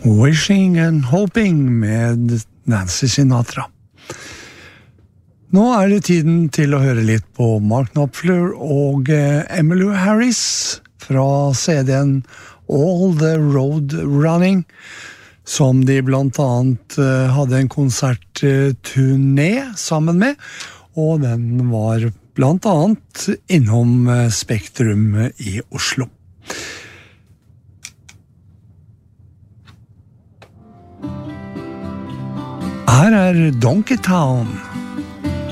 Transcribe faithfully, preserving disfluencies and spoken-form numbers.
Wishing and Hoping med Nancy Sinatra. Nå er det tiden til å høre litt på Mark Knopfler og Emmylou Harris fra C D-en All the Road Running, som de blant annet hadde en konsertturné sammen med, og den var blant annet innom Spektrum i Oslo. Her er Donkey Town.